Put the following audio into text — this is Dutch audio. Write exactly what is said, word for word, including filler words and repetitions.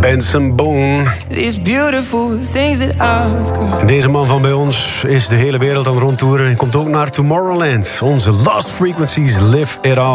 Benson Boone. These beautiful things that I've got. En deze man van bij ons is de hele wereld aan het rondtoeren en komt ook naar Tomorrowland. Onze Lost Frequencies live it all.